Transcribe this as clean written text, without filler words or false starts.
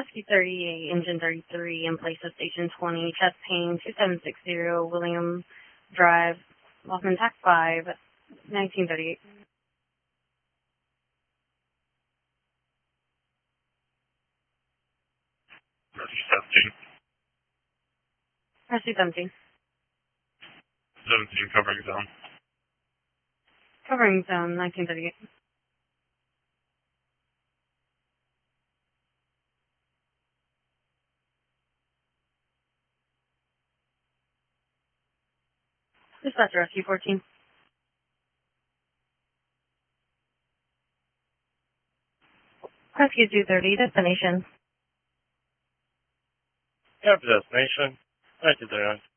Rescue 38, Engine 33, in place of Station 20, chest pain, 2760, William Drive, Lossman TAC 5, 1938. Rescue 17. 17, covering zone. Covering zone, 1938. Dispatcher, Rescue 14. Rescue 230, destination. Copy destination. 1939.